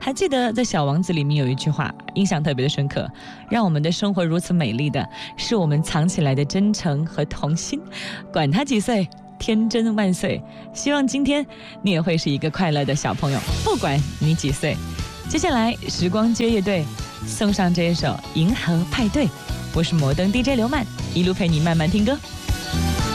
还记得在《小王子》里面有一句话，印象特别的深刻，让我们的生活如此美丽的是我们藏起来的真诚和童心。管他几岁，天真万岁。希望今天你也会是一个快乐的小朋友，不管你几岁。接下来时光街乐队送上这一首《银河派对》，我是摩登 DJ 刘曼，一路陪你慢慢听歌。